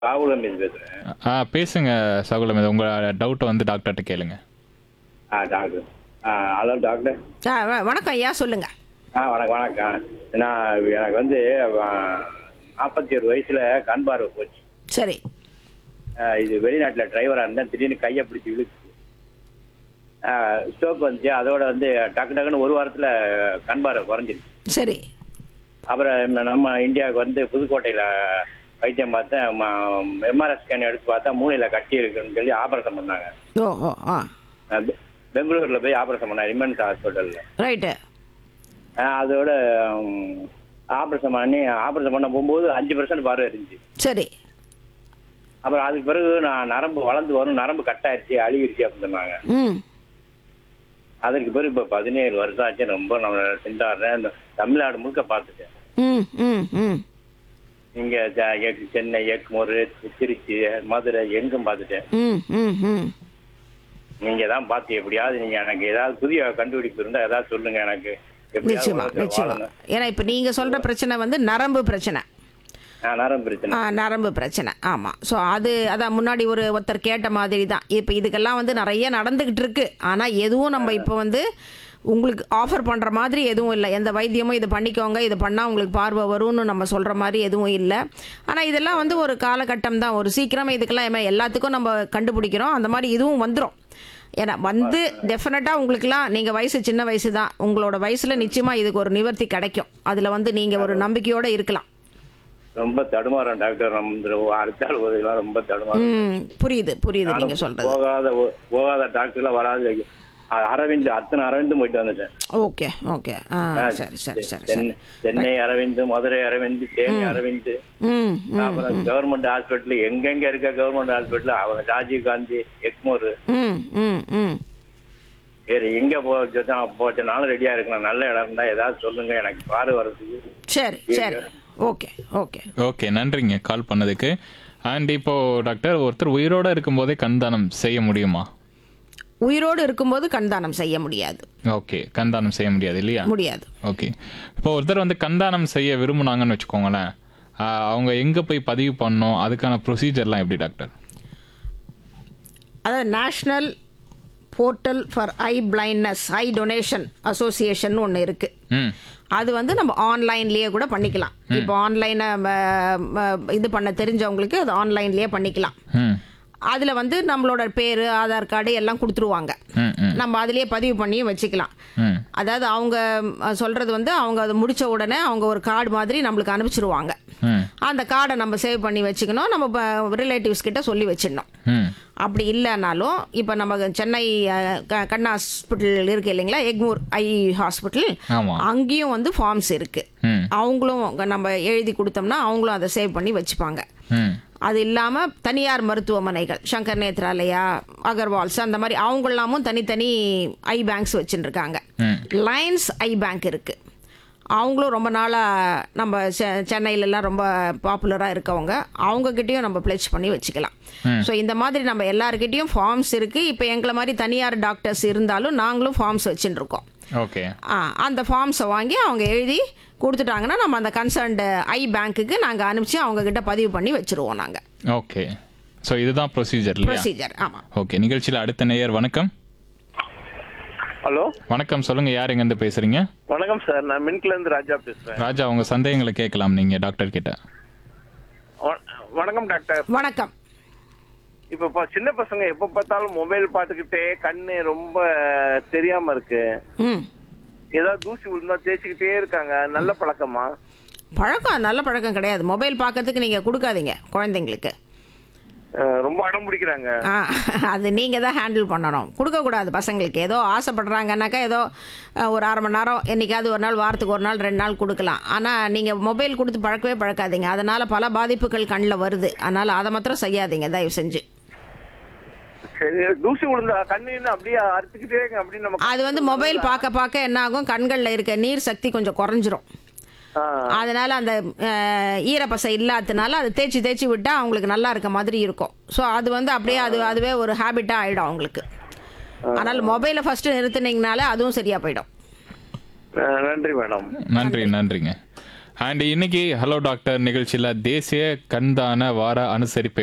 ராகுலம் இது பேசுறேன். பேசுங்க சகுலம். உங்கள் டவுட்டை வந்து டாக்டர்கிட்ட கேளுங்க. டாக்டர். Hello doctor. வணக்கம் ஐயா, சொல்லுங்க. வணக்கம் வணக்கம். எனக்கு வந்து 41 வயசுல கண் பார்வை போச்சு. சரி. இது வெளிநாட்டுல டிரைவரா இருந்தேன். திடீர்னு கையை பிடிச்சி இழுக்கு ஸ்ட்ரோக் வந்துச்சு. அதோட வந்து டக்கு டக்குன்னு ஒரு வாரத்துல கண் பார்வை குறைஞ்சிருச்சு. சரி. அப்புறம் நம்ம இந்தியாவுக்கு வந்து புதுக்கோட்டையில வைத்தியம் பார்த்தேன். எம்ஆர்எஸ் ஸ்கேன் எடுத்து பார்த்தா மூளையில கட்டி இருக்குன்னு சொல்லி ஆபரேஷன் பண்ணாங்க. ஓ ஓ ஆ பெங்களூர்ல போய் ஆபரேஷன் பண்ணாங்க விமன்ஸ் ஹாஸ்பிட்டல்ல. ரைட்டு. அதோட ஆபரேஷன் பண்ண போகும்போது 5% பார்வை இருந்துச்சு. சரி. அப்புறம் அதுக்கு பிறகு நான் நரம்பு வளர்ந்து வரும், நரம்பு கட்டாயிருச்சு, அழுகிருச்சு அப்படின்னு சொன்னாங்க. ம். அதற்கு பிறகு இப்போ 17 வருஷம் ஆச்சு. ரொம்ப நம்ம திண்டாடுறேன். இந்த தமிழ்நாடு முழுக்க பார்த்துட்டேன். ம் ம் ம் இங்க சென்னை, எக்மூர், திருச்சி, மதுரை எங்கும் பார்த்துட்டேன். ம் ம் ம் நீங்க தான் பார்த்து எப்படியாவது நீங்க எனக்கு ஏதாவது புதிய கண்டுபிடிப்பு இருந்தா ஏதாவது சொல்லுங்க. எனக்கு நிச்சயமா நிச்சயமா. ஏன்னா இப்போ நீங்கள் சொல்கிற பிரச்சனை வந்து நரம்பு பிரச்சனை. நரம்பு பிரச்சனை. நரம்பு பிரச்சனை, ஆமாம். ஸோ அதான் முன்னாடி ஒருத்தர் கேட்ட மாதிரி தான். இப்போ இதுக்கெல்லாம் வந்து நிறைய நடந்துக்கிட்டு இருக்கு. ஆனால் எதுவும் நம்ம இப்போ வந்து உங்களுக்கு ஆஃபர் பண்ணுற மாதிரி எதுவும் இல்லை. எந்த வைத்தியமும் இது பண்ணிக்கோங்க, இது பண்ணால் உங்களுக்கு பார்வை வரும்னு நம்ம சொல்கிற மாதிரி எதுவும் இல்லை. ஆனால் இதெல்லாம் வந்து ஒரு காலகட்டம் தான். ஒரு சீக்கிரமாக இதுக்கெல்லாம் எல்லாத்துக்கும் நம்ம கண்டுபிடிக்கிறோம். அந்த மாதிரி இதுவும் வந்துடும். ஏன்னா வந்து டெஃபினட்டாக உங்களுக்குலாம் நீங்கள் வயசு சின்ன வயசு தான். உங்களோட வயசில் நிச்சயமாக இதுக்கு ஒரு நிவர்த்தி கிடைக்கும். அதில் வந்து நீங்கள் ஒரு நம்பிக்கையோடு இருக்கலாம். ரொம்ப தடுமாறம் டாக்டர். அடுத்தாள் ரொம்ப தடுமாறம். புரியுது புரியுது நீங்க சொல்றது. போகாத டாக்டர்லாம் வராது. அரவிந்த் அத்தனை அரவிந்தும் போயிட்டு வந்துட்டேன். Okay okay. சரி சரி சரி. சென்னை அரவிந்த், மதுரை அரவிந்த், தேனி அரவிந்த், அப்புறம் கவர்மெண்ட் ஹாஸ்பிட்டல் எங்கெங்க இருக்க கவர்மெண்ட் ஹாஸ்பிட்டல், அவங்க ராஜீவ் காந்தி, எக்மோர், வேற எங்க போச்சனாலும் ரெடியா இருக்கணும். நல்ல இடம் இருந்தா ஏதாவது சொல்லுங்க எனக்கு பாரு வர்றதுக்கு. சரி சரி. ஓகே ஓகே ஓகே, நன்றிங்க கால் பண்ணதுக்கு. அண்ட் இப்போ டாக்டர், ஒருத்தர் உயிரோட இருக்கும்போதே கண்தானம் செய்ய முடியுமா? உயிரோடு இருக்கும்போது கண்தானம் செய்ய முடியாது. ஓகே, கண்தானம் செய்ய முடியாது இல்லையா? முடியாது. ஓகே. இப்போ ஒருத்தர் வந்து கண்தானம் செய்ய விரும்புனாங்கன்னு வச்சுக்கோங்களேன், அவங்க எங்கே போய் பதிவு பண்ணணும், அதுக்கான ப்ரொசீஜர்லாம் எப்படி டாக்டர்? அதாவது national portal for I blindness I donation association ஒன்று இருக்குது. அது வந்து நம்ம ஆன்லைன்லேயே கூட பண்ணிக்கலாம். இப்போ ஆன்லைனை இது பண்ண தெரிஞ்சவங்களுக்கு அது ஆன்லைன்லேயே பண்ணிக்கலாம். அதில் வந்து நம்மளோட பேர், ஆதார் கார்டு எல்லாம் கொடுத்துருவாங்க. நம்ம அதிலேயே பதிவு பண்ணி வச்சுக்கலாம். அதாவது அவங்க சொல்கிறது வந்து அவங்க அதை முடித்த உடனே அவங்க ஒரு கார்டு மாதிரி நம்மளுக்கு அனுப்பிச்சிருவாங்க. அந்த கார்டை நம்ம சேவ் பண்ணி வச்சுக்கணும். நம்ம ரிலேட்டிவ்ஸ் கிட்ட சொல்லி வச்சிடணும். அப்படி இல்லைனாலும் இப்போ நம்ம சென்னை கண் ஹாஸ்பிட்டல் இருக்கு இல்லைங்களா, எக்மூர் ஐ ஹாஸ்பிட்டல், அங்கேயும் வந்து ஃபார்ம்ஸ் இருக்கு. அவங்களும் நம்ம எழுதி கொடுத்தோம்னா அவங்களும் அதை சேவ் பண்ணி வச்சுப்பாங்க. அது இல்லாமல் தனியார் மருத்துவமனைகள், சங்கர் நேத்ராலயா, அகர்வால்ஸ், அந்த மாதிரி அவங்களாமும் தனித்தனி ஐ பேங்க்ஸ் வச்சுருக்காங்க. லைன்ஸ் ஐ பேங்க் இருக்குது. அவங்களும் ரொம்ப நாளாக நம்ம சென்னையிலலாம் ரொம்ப பாப்புலராக இருக்கவங்க. அவங்கக்கிட்டேயும் நம்ம பிளெச் பண்ணி வச்சுக்கலாம். ஸோ இந்த மாதிரி நம்ம எல்லாருக்கிட்டேயும் ஃபார்ம்ஸ் இருக்குது. இப்போ எங்களை மாதிரி தனியார் டாக்டர்ஸ் இருந்தாலும் நாங்களும் ஃபார்ம்ஸ் வச்சுருக்கோம். ஓகே. அந்த ஃபார்ம்ஸை வாங்கி அவங்க எழுதி கொடுத்துட்டாங்கன்னா நம்ம அந்த கன்சர்ன்டு ஐ பேங்க்குக்கு நாங்கள் அனுப்பிச்சு அவங்கக்கிட்ட பதிவு பண்ணி வச்சுருவோம் நாங்கள். ஓகே. ஸோ இதுதான் ப்ரொசீஜர். ஆமாம். ஓகே. நிகழ்ச்சியில் அடுத்த நேயர். வணக்கம். ஹலோ, வணக்கம். சொல்லுங்க, யார் எங்கேருந்து பேசுறீங்க? வணக்கம் சார், நான் மின்ட்ல இருந்து ராஜா பேசுறேன். ராஜா, உங்க சந்தேகங்களை கேட்கலாம் நீங்க டாக்டர் கிட்ட. வணக்கம் டாக்டர். வணக்கம். இப்ப சின்ன பசங்க எப்ப பார்த்தாலும் மொபைல் பார்த்துக்கிட்டே கண்ணு ரொம்ப தெரியாம இருக்கு. ஏதாவது தூசி விழுந்தா தேய்ச்சிக்கிட்டே இருக்காங்க. நல்ல பழக்கமா? பழக்கம் நல்ல பழக்கம் கிடையாது. மொபைல் பார்க்கறதுக்கு நீங்க கொடுக்காதீங்க குழந்தைங்களுக்கு. ரொம்ப அடம் பிடிக்கிறாங்க. அது நீங்கள் தான் ஹேண்டில் பண்ணணும். கொடுக்கக்கூடாது பசங்களுக்கு. ஏதோ ஆசைப்படுறாங்கன்னாக்கா ஏதோ ஒரு அரை மணி நேரம் என்றைக்காவது ஒரு நாள், வாரத்துக்கு ஒரு நாள், 2 நாள் கொடுக்கலாம். ஆனால் நீங்கள் மொபைல் கொடுத்து பழக்கவே பழக்காதீங்க. அதனால் பல பாதிப்புகள் கண்ணில் வருது. அதனால் அதை மாத்திரம் செய்யாதீங்க தயவு செஞ்சு. சரி, தூசி விழுந்தா கண்ணு அப்படியே அறுத்துக்கிட்டே அப்படின்னு நம்ம அது வந்து மொபைல் பார்க்க பார்க்க என்ன ஆகும், கண்களில் இருக்க நீர் சக்தி கொஞ்சம் குறைஞ்சிரும். அதனால அந்த ஈரப்பசை இல்லாததுனால அதை தேய்ச்சி விட்டா அவங்களுக்கு நல்லா இருக்க மாதிரி இருக்கும். ஸோ அது வந்து அப்படியே அதுவே ஒரு ஹேபிட்டா ஆயிடும் அவங்களுக்கு. அதனால மொபைலை ஃபர்ஸ்ட் நிறுத்தினீங்கனால அதுவும் சரியா போயிடும். நன்றி மேடம். நன்றிங்க. அண்ட் இன்னைக்கு ஹலோ டாக்டர் நிகழ்ச்சியில் தேசிய கண்தான வார அனுசரிப்பை